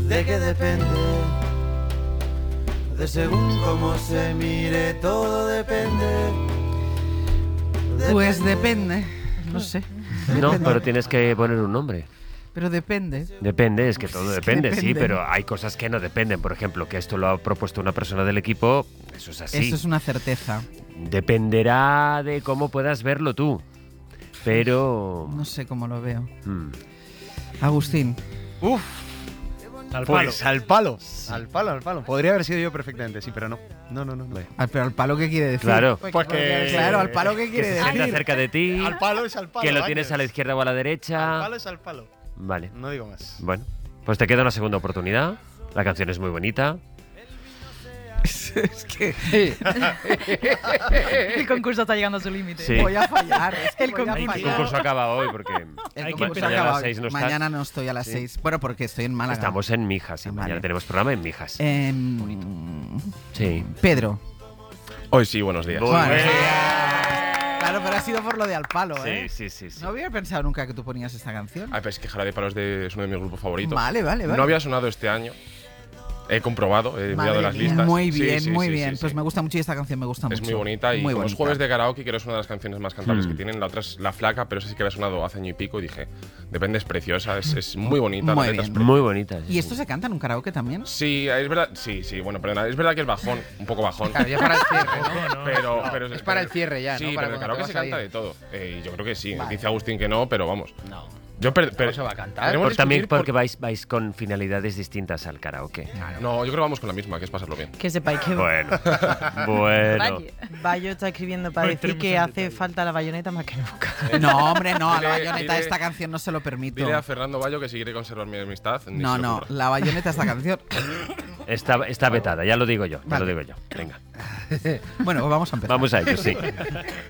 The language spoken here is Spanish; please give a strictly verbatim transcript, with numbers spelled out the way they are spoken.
¿De qué depende? De según cómo se mire, todo depende. Pues depende, no sé. No, pero tienes que poner un nombre. Pero depende. Depende, es que todo Es que depende, sí, depende. pero hay cosas que no dependen. Por ejemplo, que esto lo ha propuesto una persona del equipo, eso es así. Eso es una certeza. Dependerá de cómo puedas verlo tú. Pero... No sé cómo lo veo. hmm, Agustín. Uf, Al palo. pues al palo, al palo, al palo. Podría haber sido yo perfectamente, sí, pero no. No, no, no. no. Ah, pero al palo, ¿qué quiere decir? Claro. Pues que... Claro, al palo, ¿qué Que quiere se sienta decir? cerca de ti, Al palo es al palo. que lo Ángel. tienes a la izquierda o a la Al derecha. palo es al palo. Vale, No digo más. bueno. Pues te queda una segunda oportunidad. La canción es muy bonita. Es que El concurso está llegando a su límite. Sí. voy a fallar. Es que El voy a concurso- El fallar. concurso acaba hoy porque El Hay que concurso esperar. mañana a acaba las hoy. seis no estás. Mañana no estoy a las Sí. seis. Bueno, porque estoy en Málaga. Estamos en Mijas y Vale. mañana tenemos programa en Mijas. Em, Sí. Pedro. Hoy sí, buenos días. Muy Bueno, bien. Claro, pero ha sido por lo de al palo, Sí, ¿eh? sí, sí, sí. No había pensado nunca que tú ponías esta canción. Ah, pero es que Jarabe de Palo es, de- es uno de mis grupos favoritos. Vale, vale, vale. No había sonado este año. He comprobado, he Madre enviado las mía. listas. Muy Sí, bien, sí, muy sí, bien. sí, Pues sí. me gusta mucho y esta canción me gusta Es mucho. muy bonita y Muy como es bonita. jueves de karaoke, que es una de las canciones más cantables Hmm. que tienen. La otra es La Flaca, pero esa sí que había sonado hace año y pico y dije, depende, es preciosa, es, es muy bonita. Muy la letra es bien. pre- Muy bonita. ¿Y esto se canta en un karaoke también? Sí, es verdad, sí, sí, bueno, perdona, es verdad que es bajón, un poco bajón. Claro, ya para el cierre, ¿no? No, Pero, pero Es para el cierre ya, sí, ¿no? pero Para en el cuando karaoke te se vas a canta ir. de todo. Eh, yo creo que sí. Vale. Dice Agustín que no, pero vamos. No. Yo per- per- ¿Cómo se va a cantar? Tenemos Por- que también discutir porque por- vais, vais con finalidades distintas al karaoke. No, yo creo que vamos con la misma, que es pasarlo bien. Que sepáis que Bueno, bueno. Bayo está escribiendo para No decir entremos que en hace detalle. falta la bayoneta más que nunca. No, hombre, no. A la Dile- bayoneta dile- esta canción no se lo permito. Dile a Fernando Bayo que si quiere conservar mi amistad. ni No, se le no. ocurra. La bayoneta esta canción. Está, está vetada, ya lo digo yo. Ya Vale. lo digo yo. Venga. Bueno, pues vamos a empezar. Vamos a ello, sí.